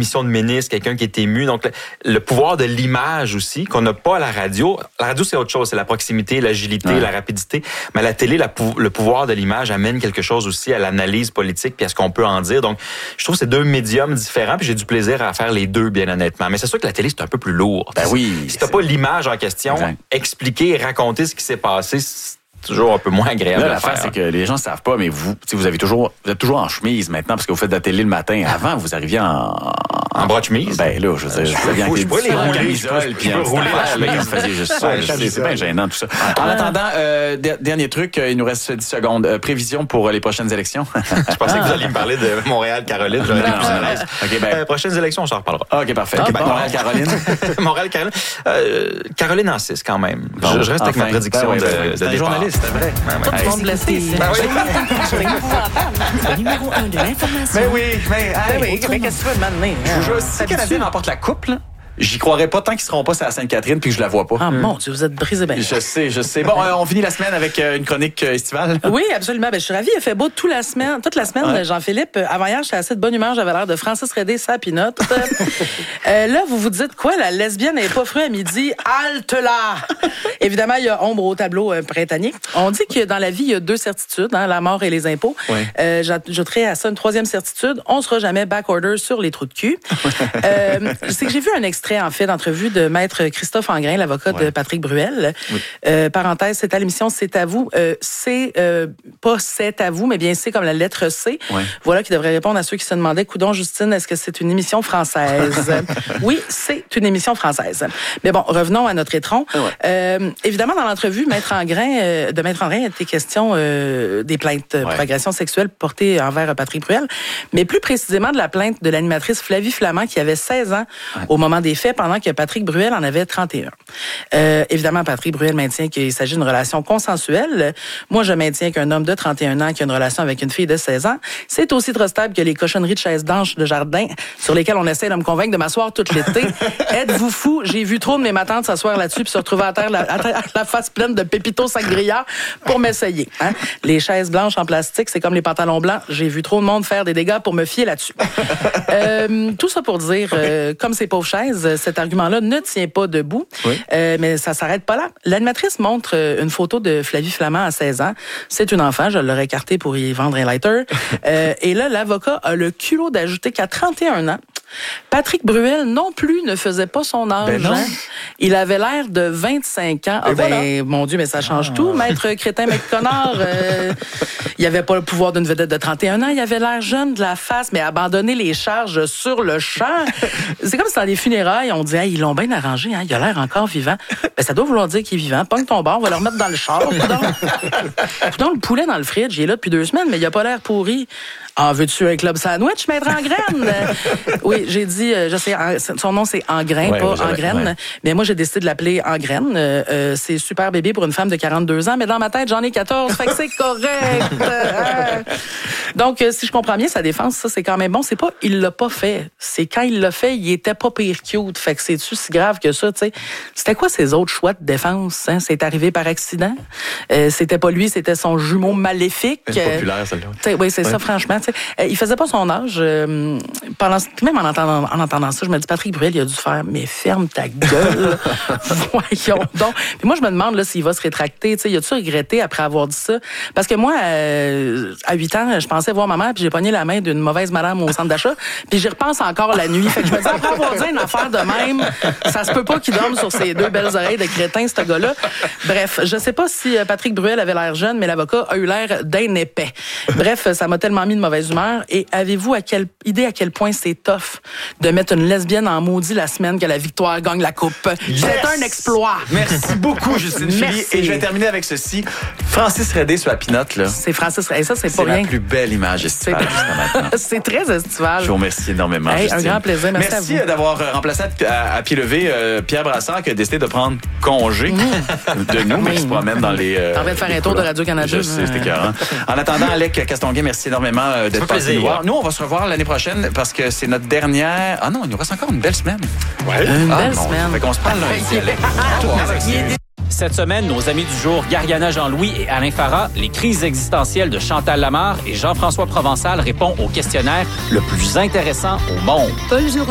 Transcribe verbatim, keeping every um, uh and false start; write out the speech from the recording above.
émission de ministre, quelqu'un qui est ému. Donc, le, le pouvoir de l'image aussi, qu'on n'a pas à la radio. La radio, c'est autre chose. C'est la proximité, l'agilité, ouais. la rapidité. Mais à la télé, la, le pouvoir de l'image amène quelque chose aussi à l'analyse politique puis à ce qu'on peut en dire. Donc, je trouve que c'est deux médiums différents puis j'ai du plaisir à faire les deux, bien honnêtement. Mais c'est sûr que la télé, c'est un peu plus lourd. Ben oui. Si t'as pas l'image en question, exact. Expliquer et raconter ce qui s'est passé, c'est toujours un peu moins agréable. Là, l'affaire, c'est que les gens ne savent pas, mais vous, vous avez toujours, vous êtes toujours en chemise maintenant parce que vous faites de la télé le matin. Avant, vous arriviez en... En bras de chemise? Ben là, je veux dire, vous aviez en camisole, puis en rouler la chemise, vous faisiez juste ça. C'est bien gênant, tout ça. En attendant, euh, dernier truc, il nous reste dix secondes. Euh, prévision pour les prochaines élections? Je pensais que vous alliez me parler de Montréal-Caroline. J'aurais été plus à l'aise. OK, ben... Euh, prochaines élections, on s'en reparlera. OK, parfait. Okay, ben, Montréal-Caroline? Montréal-Caroline. Euh, Caroline en six, quand même. Bon, je, je reste enfin, avec ma prédiction ben, ouais, de, de, de un journaliste, c'est vrai. Tout le monde blessé ici. Le numéro un de l'information. Mais oui, mais... Oui, qu'est-ce que tu veux demander? Je vous jure, si le Canadien remporte la coupe, là, j'y croirais pas tant qu'ils seront pas sur la Sainte-Catherine puis que je la vois pas. Ah, mon Dieu, vous êtes brisé bien. Je sais, je sais. Bon, euh, on finit la semaine avec euh, une chronique euh, estivale. Oui, absolument. Ben, je suis ravie. Il a fait beau toute la semaine. Toute la semaine, ouais. Jean-Philippe. Avant hier, j'étais assez de bonne humeur. J'avais l'air de Francis Redé, sa pinotte. euh, là, vous vous dites quoi? La lesbienne n'est pas fruit à midi. Halte là! Évidemment, il y a ombre au tableau euh, printanier. On dit que dans la vie, il y a deux certitudes, hein, la mort et les impôts. Ouais. Euh, j'ajouterais à ça une troisième certitude. On ne sera jamais backorder sur les trous de cul. euh, c'est que j'ai vu un extrait, en fait, d'entrevue de Maître Christophe Angrain, l'avocat ouais. de Patrick Bruel. Oui. Euh, parenthèse, c'est à l'émission C'est à vous. Euh, c'est euh, pas C'est à vous, mais bien c'est comme la lettre C. Ouais. Voilà qui devrait répondre à ceux qui se demandaient, coudon Justine, est-ce que c'est une émission française? Oui, c'est une émission française. Mais bon, revenons à notre étron. Ouais. Euh, évidemment, dans l'entrevue, Maître Angrain, euh, de Maître Angrain, il était question euh, des plaintes ouais. pour agression sexuelle portées envers Patrick Bruel, mais plus précisément de la plainte de l'animatrice Flavie Flamand qui avait seize ans ouais. au moment des faits, pendant que Patrick Bruel en avait trente et un. Euh, évidemment, Patrick Bruel maintient qu'il s'agit d'une relation consensuelle. Moi, je maintiens qu'un homme de trente et un ans qui a une relation avec une fille de seize ans, c'est aussi trustable que les cochonneries de chaises blanches de jardin sur lesquelles on essaie de me convaincre de m'asseoir tout l'été. Êtes-vous fou? J'ai vu trop de mes matantes s'asseoir là-dessus puis se retrouver à terre la, à terre, la face pleine de pépito sangria pour m'essayer. Hein? Les chaises blanches en plastique, c'est comme les pantalons blancs. J'ai vu trop de monde faire des dégâts pour me fier là-dessus. euh, tout ça pour dire, euh, comme ces pauvres chaises, cet argument-là ne tient pas debout, oui. euh, mais ça s'arrête pas là. L'animatrice montre une photo de Flavie Flamand à seize ans. C'est une enfant, je l'aurais écartée pour y vendre un lighter. euh, et là, l'avocat a le culot d'ajouter qu'à trente et un ans, Patrick Bruel non plus ne faisait pas son âge. Ben hein? Il avait l'air de vingt-cinq ans. Ah ben, voilà. Mon Dieu, mais ça change ah. tout. Maître Crétin McConnard, euh, il avait pas le pouvoir d'une vedette de trente et un ans. Il avait l'air jeune de la face, mais abandonner les charges sur le champ. C'est comme si dans les funérailles, on disait, hey, ils l'ont bien arrangé, hein? Il a l'air encore vivant. Ben, ça doit vouloir dire qu'il est vivant. Pogne ton bar, on va le remettre dans le char. Coudonc, le poulet dans le fridge, il est là depuis deux semaines, mais il a pas l'air pourri. Ah, veux-tu un club sandwich, Maître Angraine? Oui, j'ai dit, je sais, son nom c'est Angrain, ouais, pas Angraine, ouais. Mais moi j'ai décidé de l'appeler Angraine. Euh, c'est super bébé pour une femme de quarante-deux ans, mais dans ma tête j'en ai quatorze, fait que c'est correct. Donc, si je comprends bien sa défense, ça c'est quand même bon. C'est pas il l'a pas fait, c'est quand il l'a fait, il était pas pire cute. Fait que c'est-tu si grave que ça, tu sais? C'était quoi ses autres choix de défense? Hein? C'est arrivé par accident. Euh, c'était pas lui, c'était son jumeau maléfique. C'est populaire celle-là. Oui, c'est ouais. ça, franchement. Euh, il faisait pas son âge. Euh, pendant, même en entendant, en entendant ça, je me dis, Patrick Bruel, il a dû faire, mais ferme ta gueule. Voyons donc. Puis moi, je me demande là, s'il va se rétracter. Il a-tu regretté après avoir dit ça? Parce que moi, euh, à huit ans, je pensais voir ma mère, puis j'ai pogné la main d'une mauvaise madame au centre d'achat, puis j'y repense encore la nuit. Fait que je me dis, après avoir dit une affaire de même, ça se peut pas qu'il dorme sur ses deux belles oreilles de crétin, ce gars-là. Bref, je sais pas si Patrick Bruel avait l'air jeune, mais l'avocat a eu l'air d'un épais. Bref, ça m'a tellement mis de mauvaise humeur. Et avez-vous à quelle idée à quel point c'est tough de mettre une lesbienne en maudit la semaine que la victoire gagne la coupe? Yes! C'est un exploit. Merci beaucoup, Justine Philly. Et je vais terminer avec ceci. Francis Redé sur la pinotte, là. C'est Francis Redé. Ça, c'est pas rien. C'est la plus belle image estivale jusqu'à maintenant. C'est très estival. Je vous remercie énormément, hey, Justine. Un grand plaisir. Merci, Merci à vous. d'avoir remplacé à, à pied levé euh, Pierre Brassard qui a décidé de prendre congé mmh. de nous, mais qui se promène dans les... Euh, T'en vas de faire un tour de Radio-Canada. Je sais, c'était écœurant. En attendant, Alec Castonguay, merci énormément euh, d'être passé nous voir. Nous, on va se revoir l'année prochaine parce que c'est notre dernière... Ah non, il nous reste encore une belle semaine. Ouais. Une ah, belle bon, semaine. Fait qu'on se parle lundi, Alec. Cette semaine, nos amis du jour, Gariana Jean-Louis et Alain Farah, les crises existentielles de Chantal Lamarre et Jean-François Provençal répondent au questionnaire le plus intéressant au monde. Paul Giroux.